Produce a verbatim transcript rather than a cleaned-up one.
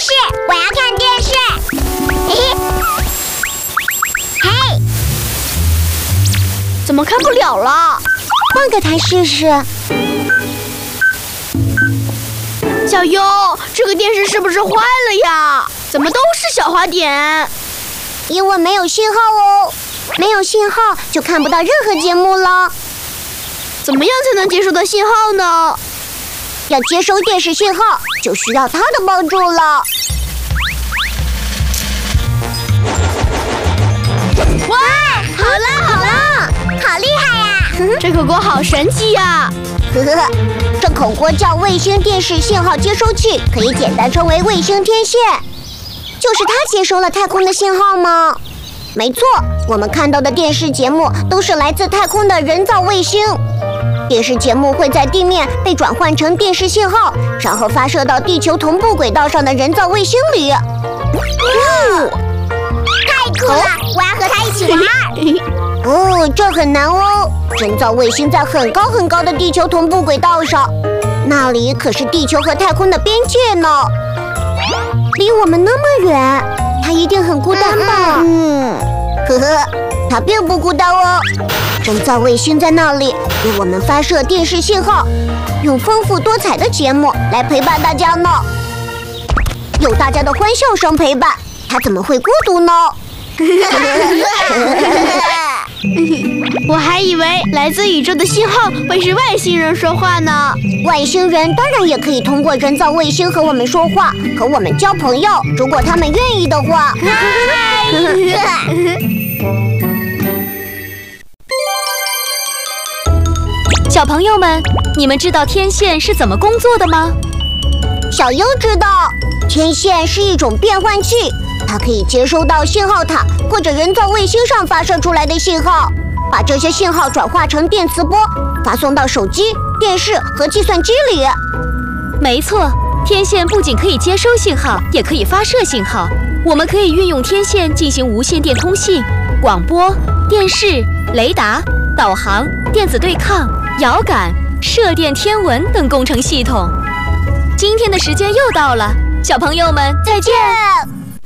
视，我要看电视。嘿嘿，嘿， 怎么看不了了？ 换个台试试。 小优，这个电视是不是坏了呀？怎么都是小花点？ 因为没有信号哦，没有信号就看不到任何节目了。 怎么样才能接收到信号呢？ 要接收电视信号，就需要它的帮助了。 哇，好了好了， 好厉害呀！ 这口锅好神奇呀！ 呵呵，这口锅叫卫星电视信号接收器，可以简单称为卫星天线。就是它接收了太空的信号吗？没错，我们看到的电视节目都是来自太空的人造卫星。电视节目会在地面被转换成电视信号，然后发射到地球同步轨道上的人造卫星里。哇，太酷了！我要和他一起玩。哦，这很难哦。人造卫星在很高很高的地球同步轨道上，那里可是地球和太空的边界呢。离我们那么远，它一定很孤单吧？嗯，呵呵，它并不孤单哦。人造卫星在那里给我们发射电视信号，用丰富多彩的节目来陪伴大家呢。有大家的欢笑声陪伴，它怎么会孤独呢？ 我还以为来自宇宙的信号会是外星人说话呢。 外星人当然也可以通过人造卫星和我们说话，和我们交朋友，如果他们愿意的话。 小朋友们，你们知道天线是怎么工作的吗？ 小优知道，天线是一种变换器，它可以接收到信号塔或者人造卫星上发射出来的信号，把这些信号转化成电磁波，发送到手机、电视和计算机里。 没错，天线不仅可以接收信号，也可以发射信号。我们可以运用天线进行无线电通信、广播、电视、雷达、导航、电子对抗、遥感、射电天文等工程系统。今天的时间又到了，小朋友们再见。